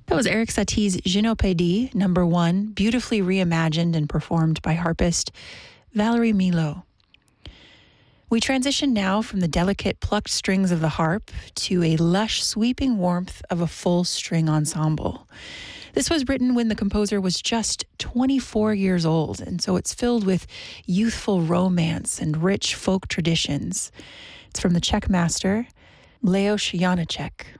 That was Eric Satie's Gynopédie, number 1, beautifully reimagined and performed by harpist Valerie Milo. We transition now from the delicate plucked strings of the harp to a lush sweeping warmth of a full string ensemble. This was written when the composer was just 24 years old, and so it's filled with youthful romance and rich folk traditions. It's from the Czech master, Leos Janáček.